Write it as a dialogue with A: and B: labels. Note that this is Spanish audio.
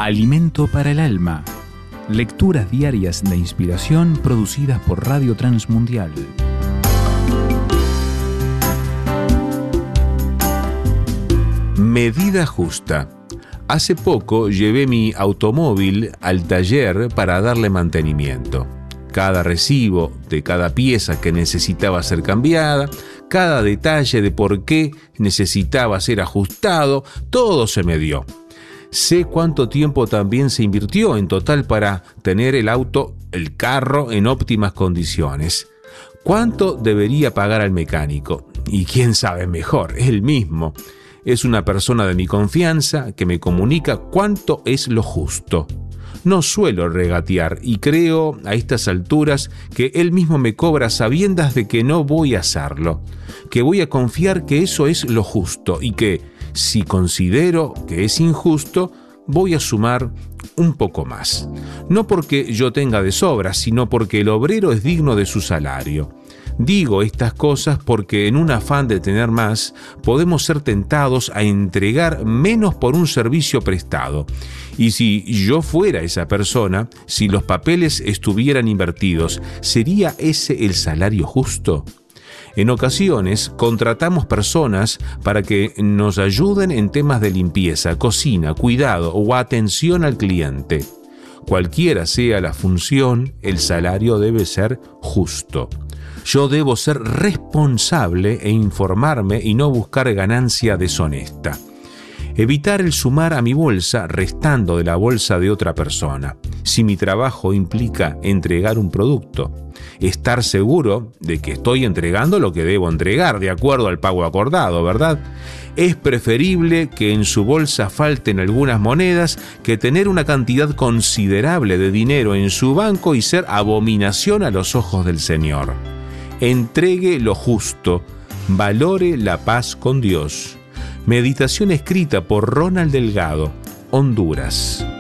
A: Alimento para el alma. Lecturas diarias de inspiración producidas por Radio Transmundial.
B: Medida justa. Hace poco llevé mi automóvil al taller para darle mantenimiento. Cada recibo de cada pieza que necesitaba ser cambiada, cada detalle de por qué necesitaba ser ajustado, todo se me dio. Sé cuánto tiempo también se invirtió en total para tener el carro en óptimas condiciones. ¿Cuánto debería pagar al mecánico? Y quién sabe mejor, él mismo. Es una persona de mi confianza que me comunica cuánto es lo justo. No suelo regatear y creo a estas alturas que él mismo me cobra sabiendas de que no voy a hacerlo, que voy a confiar que eso es lo justo y que, si considero que es injusto, voy a sumar un poco más. No porque yo tenga de sobra, sino porque el obrero es digno de su salario. Digo estas cosas porque en un afán de tener más, podemos ser tentados a entregar menos por un servicio prestado. Y si yo fuera esa persona, si los papeles estuvieran invertidos, ¿sería ese el salario justo? En ocasiones contratamos personas para que nos ayuden en temas de limpieza, cocina, cuidado o atención al cliente. Cualquiera sea la función, el salario debe ser justo. Yo debo ser responsable e informarme y no buscar ganancia deshonesta. Evitar el sumar a mi bolsa restando de la bolsa de otra persona. Si mi trabajo implica entregar un producto, estar seguro de que estoy entregando lo que debo entregar de acuerdo al pago acordado, ¿verdad? Es preferible que en su bolsa falten algunas monedas que tener una cantidad considerable de dinero en su banco y ser abominación a los ojos del Señor. Entregue lo justo, valore la paz con Dios. Meditación escrita por Ronald Delgado, Honduras.